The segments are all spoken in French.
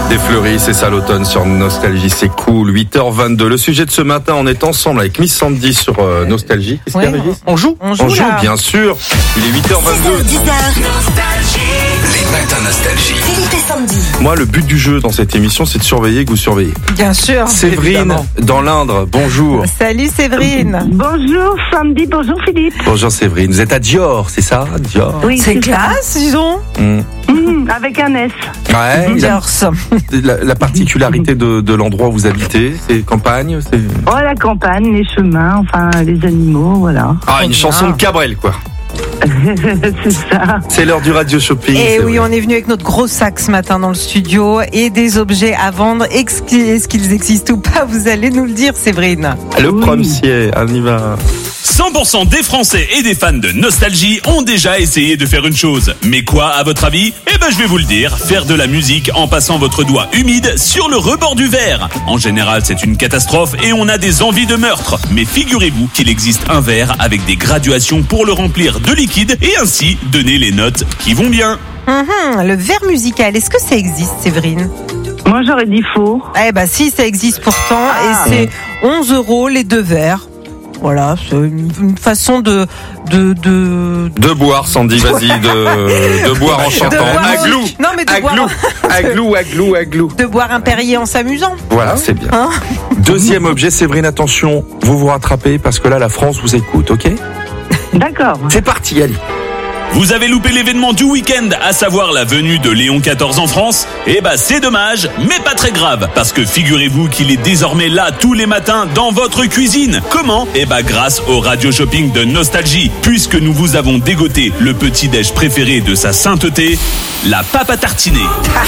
Des fleuris, c'est ça l'automne sur Nostalgie, c'est cool. 8h22. Le sujet de ce matin, on est ensemble avec Miss Sandy sur Nostalgie. Qu'est-ce qu'il y a, Régis ? On joue, bien sûr. Il est 8h22. 10h. Les matins Nostalgie. Philippe et Sandy. Moi, le but du jeu dans cette émission, c'est de surveiller que vous surveillez. Bien sûr. Séverine, évidemment. dans l'Indre, bonjour. Salut Séverine. Bonjour Sandy, bonjour Philippe. Bonjour Séverine. Vous êtes à Dior, c'est ça ? Dior. Oui, C'est classe, disons. avec un S. Ouais. Dior. La particularité de l'endroit où vous habitez, c'est campagne, c'est... Oh, la campagne, les chemins, enfin les animaux, voilà. Ah, une chanson de Cabrel, quoi. C'est ça. C'est l'heure du radio shopping. Et oui, on est venu avec notre gros sac ce matin dans le studio et des objets à vendre. Est-ce qu'ils existent ou pas ? Vous allez nous le dire, Séverine. Le premier, on y va. 100% des Français et des fans de Nostalgie ont déjà essayé de faire une chose. Mais quoi, à votre avis ? Eh ben, je vais vous le dire. Faire de la musique en passant votre doigt humide sur le rebord du verre. En général, c'est une catastrophe et on a des envies de meurtre. Mais figurez-vous qu'il existe un verre avec des graduations pour le remplir de liquide et ainsi donner les notes qui vont bien. Le verre musical, est-ce que ça existe, Séverine ? Moi j'aurais dit faux. Eh ben si, ça existe pourtant et c'est 11 € les deux verres. Voilà, c'est une façon de boire, Sandy, vas-y, de boire en chantant. Aglou. Non mais de boire. Aglou. De boire un Perrier en s'amusant. Voilà, c'est bien. Hein ? Deuxième objet, Séverine, attention, vous rattrapez parce que là, la France vous écoute, ok ? D'accord. C'est parti, allez. Vous avez loupé l'événement du week-end, à savoir la venue de Léon XIV en France ? Eh ben c'est dommage, mais pas très grave, parce que figurez-vous qu'il est désormais là tous les matins dans votre cuisine. Comment ? Eh ben grâce au radio shopping de Nostalgie, puisque nous vous avons dégoté le petit-déj préféré de sa sainteté, la pâte à tartiner.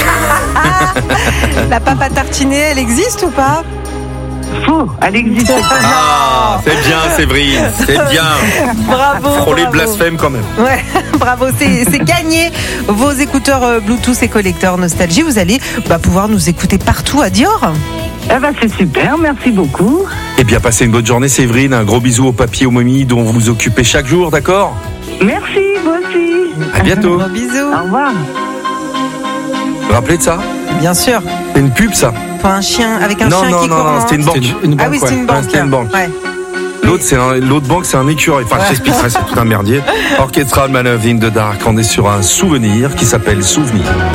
La pâte à tartiner, elle existe ou pas ? Faux, elle existe pas. Ah, c'est bien, Séverine, c'est bien. Bravo. Frôler bravo. blasphème quand même. Ouais, bravo, c'est gagné. Vos écouteurs Bluetooth et collecteurs Nostalgie, vous allez pouvoir nous écouter partout à Dior. Eh ben c'est super, merci beaucoup. Eh bien, passez une bonne journée, Séverine. Un gros bisou au papy et aux momies dont vous vous occupez chaque jour, d'accord ? Merci, vous aussi. À bientôt. Gros bisous. Au revoir. Vous vous rappelez de ça ? Bien sûr. C'est une pub, ça ? Pour un chien avec un Non, chien non, qui non, court. non, c'était une banque. Ah oui, c'est une banque. C'était une banque. Ouais. L'autre banque, c'est un écureuil. Enfin, je t'expliquerai, c'est tout un merdier. Orchestral Man of in the Dark, on est sur un souvenir qui s'appelle Souvenir.